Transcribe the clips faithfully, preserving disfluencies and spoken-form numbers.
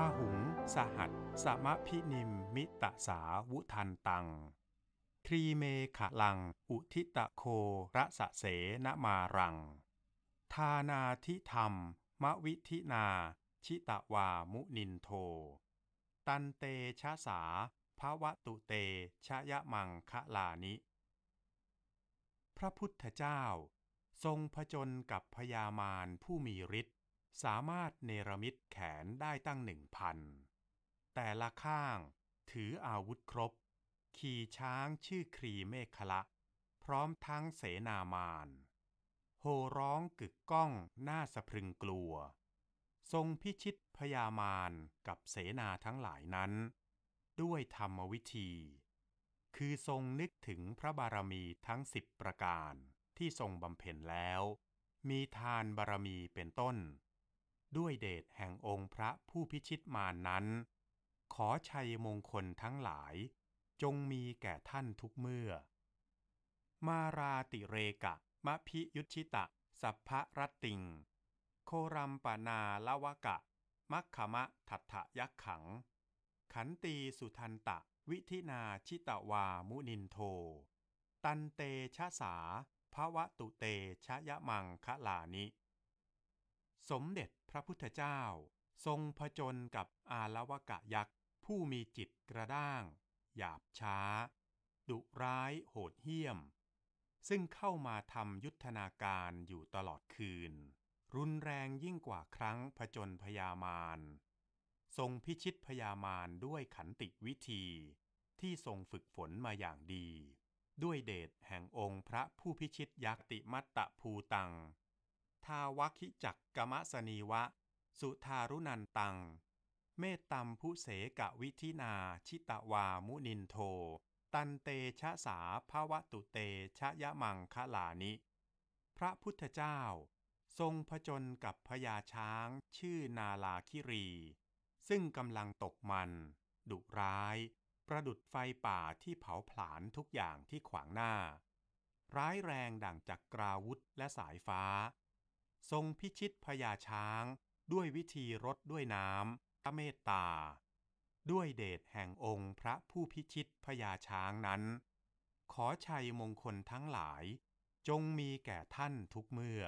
หุงสหัสสมพินิมมิตสาวุทันตังทรีเมขลังอุทิตโคระสะเสนมารังทานาทิธรรมมวิธินาชิตวามุนินโทตันเตชะสาภวตุเตชยมังคะลานิพระพุทธเจ้าทรงผจญกับพญามารผู้มีฤทธิ์สามารถเนรมิตแขนได้ตั้งหนึ่งพันแต่ละข้างถืออาวุธครบขี่ช้างชื่อครีเมขละพร้อมทั้งเสนามารโห่ร้องกึกก้องน่าสะพรึงกลัวทรงพิชิตพญามารกับเสนาทั้งหลายนั้นด้วยธรรมวิธีคือทรงนึกถึงพระบารมีทั้งสิบประการที่ทรงบำเพ็ญแล้วมีทานบารมีเป็นต้นด้วยเดชแห่งองค์พระผู้พิชิตมารนั้นขอชัยมงคลทั้งหลายจงมีแก่ท่านทุกเมื่อมาราติเรกะมะพิยุชิตะสัพพะรัตติงโครัมปนาละวะกะมัคขมะทัตถยักขังขันตีสุทันตะวิธินาชิตวามุนินโทตันเตชะสาภวตุเตชยมังคะลานิสมเด็จพระพุทธเจ้าทรงผจญกับอาละวกะยักษ์ผู้มีจิตกระด้างหยาบช้าดุร้ายโหดเหี้ยมซึ่งเข้ามาทำยุทธนาการอยู่ตลอดคืนรุนแรงยิ่งกว่าครั้งผจญพญามารทรงพิชิตพญามารด้วยขันติวิธีที่ทรงฝึกฝนมาอย่างดีด้วยเดชแห่งองค์พระผู้พิชิตยักษ์ติมัตตภูตังทาวคิจักกมสนีวะสุทารุนันตังเมตตัมพุเสกวิธินาชิตวามุนินโทตันเตชะสาภวตุเตชยมังคะลานิพระพุทธเจ้าทรงผจญกับพญาช้างชื่อนาลาคิรีซึ่งกำลังตกมันดุร้ายประดุจไฟป่าที่เผาผลาญทุกอย่างที่ขวางหน้าร้ายแรงดั่งจักราวุธและสายฟ้าทรงพิชิตพญาช้างด้วยวิธีรดด้วยน้ำพระเมตตาด้วยเดชแห่งองค์พระผู้พิชิตพญาช้างนั้นขอชัยมงคลทั้งหลายจงมีแก่ท่านทุกเมื่อ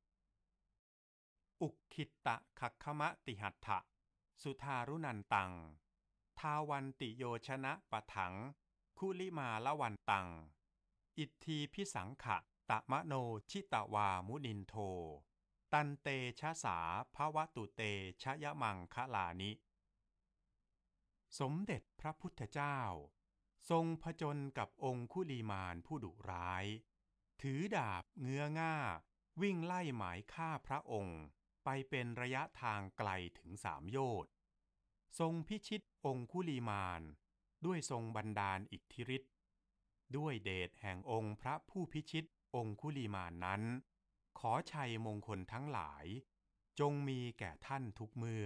อุกขิตตะขักขมะติหัตถะสุทารุนันตังทาวันติโยชนะปะถังคุลิมาละวันตังอิทธีพิสังขะตะมะโนชิตวามุนินโทตันเตชะสาภวตุเตชยมังคะลานิสมเด็จพระพุทธเจ้าทรงผจญกับองคุลีมานผู้ดุร้ายถือดาบเงื้อง่าวิ่งไล่หมายฆ่าพระองค์ไปเป็นระยะทางไกลถึงสามโยชน์ทรงพิชิตองคุลีมานด้วยทรงบันดาลอิทธิฤทธิ์ด้วยเดชแห่งองค์พระผู้พิชิตองคุลีมานนั้นขอชัยมงคลทั้งหลายจงมีแก่ท่านทุกเมื่อ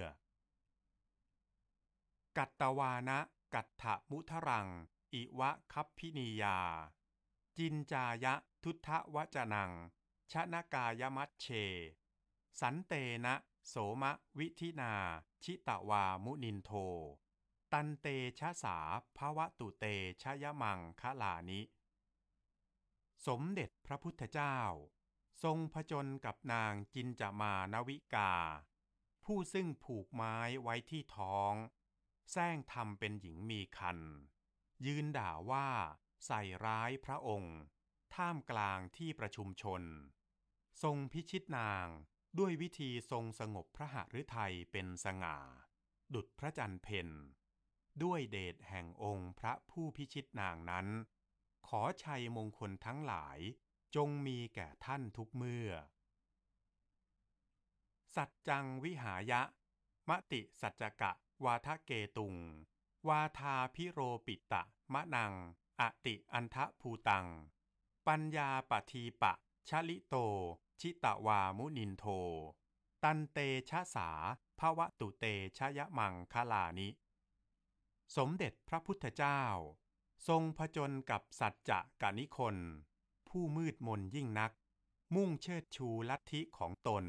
กัตตวานะกัตถมุทรังอิวะคัพพินียาจินจายะทุทธวจนังชนกายมัชเชสันเตนะโสมะวิธินาชิตวามุนินโทตันเตชะสาภวตุเตชยมังคะลานิสมเด็จพระพุทธเจ้าทรงผจญกับนางจินจามานวิกาผู้ซึ่งผูกไม้ไว้ที่ท้องแซงทำเป็นหญิงมีครรภ์ยืนด่าว่าใส่ร้ายพระองค์ท่ามกลางที่ประชุมชนทรงพิชิตนางด้วยวิธีทรงสงบพระหฤทัยเป็นสง่าดุจพระจันทร์เพ็ญด้วยเดชแห่งองค์พระผู้พิชิตนางนั้นขอชัยมงคลทั้งหลายจงมีแก่ท่านทุกเมื่อสัจจังวิหายะมติสัจจกะวาทะเกตุงวาทาพิโรปิตะมะนังอติอันทะภูตังปัญญาปทีปะชลิโตชิตวามุนินโทตันเตชะสาภวตุเตชยมังคะลานิสมเด็จพระพุทธเจ้าทรงผจญกับสัจจะกนิคนผู้มืดมนยิ่งนักมุ่งเชิดชูลัทธิของตน